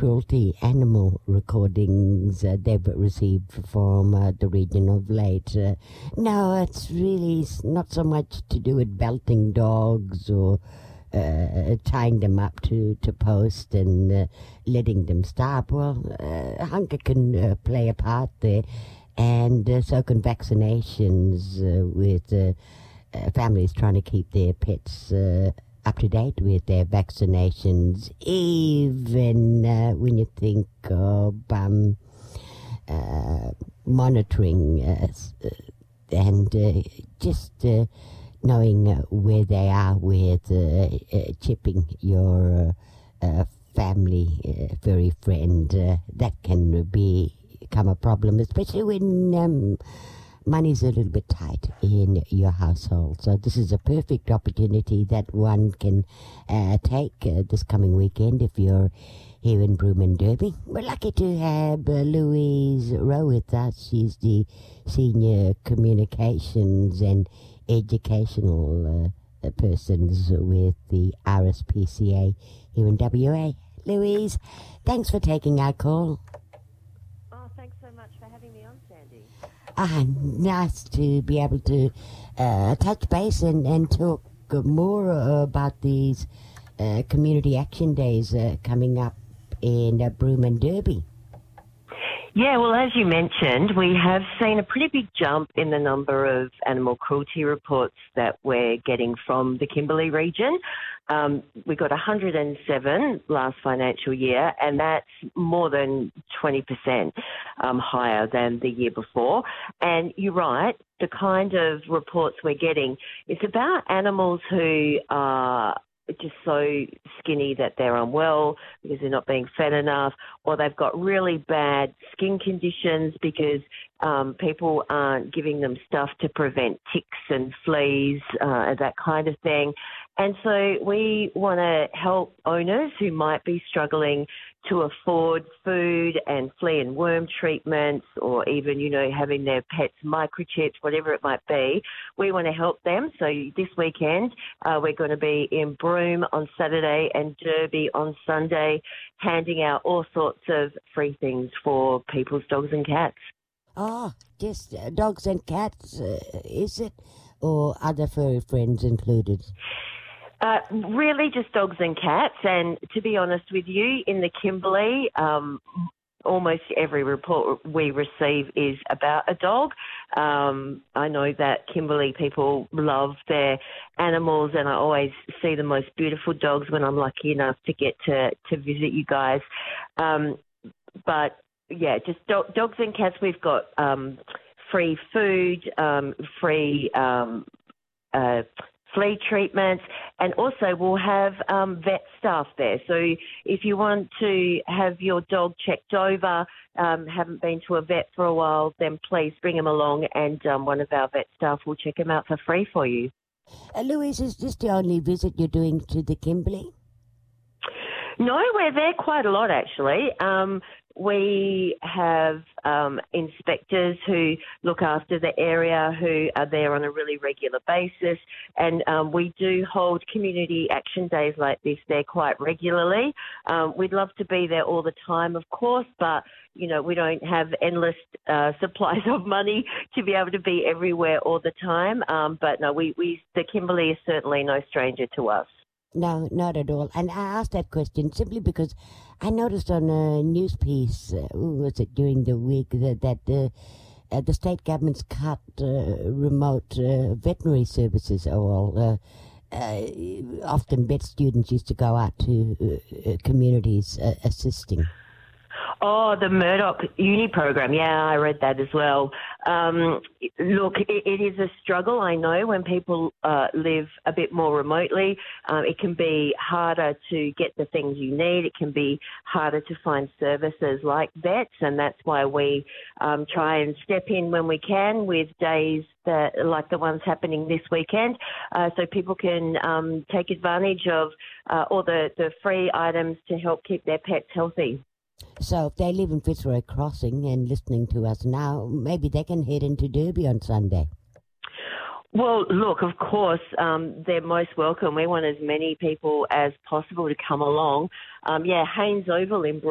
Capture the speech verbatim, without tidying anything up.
cruelty animal recordings uh, they've received from uh, the region of late. Uh, no, it's really s- not so much to do with belting dogs or uh, tying them up to, to post and uh, letting them stop. Well, uh, hunger can uh, play a part there, and uh, so can vaccinations uh, with uh, uh, families trying to keep their pets uh, up to date with their vaccinations, even uh, when you think of um, uh, monitoring uh, s- uh, and uh, just uh, knowing uh, where they are with uh, uh, chipping your uh, uh, family uh, furry friend. Uh, that can be become a problem, especially when um, money's a little bit tight in your household. So this is a perfect opportunity that one can uh, take uh, this coming weekend if you're here in Broome and Derby. We're lucky to have uh, Louise Rowe with us. She's the Senior Communications and Educational uh, uh, Persons with the R S P C A here in W A. Louise, thanks for taking our call. Oh, thanks so much for having me on, Sandy. Ah, nice to be able to uh, touch base and, and talk more uh, about these uh, community action days uh, coming up in uh, Broome and Derby. Yeah, well, as you mentioned, we have seen a pretty big jump in the number of animal cruelty reports that we're getting from the Kimberley region. Um, we got one hundred seven last financial year, and that's more than twenty percent um, higher than the year before. And you're right, the kind of reports we're getting, it's about animals who are just so skinny that they're unwell because they're not being fed enough, or they've got really bad skin conditions because um, people aren't giving them stuff to prevent ticks and fleas, uh, that kind of thing. And so we want to help owners who might be struggling to afford food and flea and worm treatments, or even, you know, having their pets microchipped, whatever it might be. We want to help them. So this weekend, uh, we're going to be in Broome on Saturday and Derby on Sunday, handing out all sorts of free things for people's dogs and cats. Oh, just uh, dogs and cats, uh, is it? Or other furry friends included? Uh, really just dogs and cats. And to be honest with you, in the Kimberley, um, almost every report we receive is about a dog. Um, I know that Kimberley people love their animals, and I always see the most beautiful dogs when I'm lucky enough to get to, to visit you guys. Um, but, yeah, just do- dogs and cats. We've got um, free food, um, free um, uh flea treatments, and also we'll have um, vet staff there. So if you want to have your dog checked over, um, haven't been to a vet for a while, then please bring him along, and um, one of our vet staff will check him out for free for you. Uh, Louise, is this the only visit you're doing to the Kimberley? No, we're there quite a lot, actually. Um, we have um, inspectors who look after the area who are there on a really regular basis, and um, we do hold community action days like this there quite regularly. Um, we'd love to be there all the time, of course, but, you know, we don't have endless uh, supplies of money to be able to be everywhere all the time. Um, but, no, we, we the Kimberley is certainly no stranger to us. No, not at all. And I asked that question simply because I noticed on a news piece, uh, who was it during the week, that, that the, uh, the state government's cut uh, remote uh, veterinary services. Or uh, uh, often vet students used to go out to uh, uh, communities uh, assisting. Oh, the Murdoch Uni program. Yeah, I read that as well. Um, look, it, it is a struggle, I know, when people uh, live a bit more remotely. Um, it can be harder to get the things you need. It can be harder to find services like vets, and that's why we um, try and step in when we can with days that, like the ones happening this weekend, uh, so people can um, take advantage of uh, all the, the free items to help keep their pets healthy. So if they live in Fitzroy Crossing and listening to us now, maybe they can head into Derby on Sunday. Well, look, of course, um, they're most welcome. We want as many people as possible to come along. Um, yeah, Haynes Oval in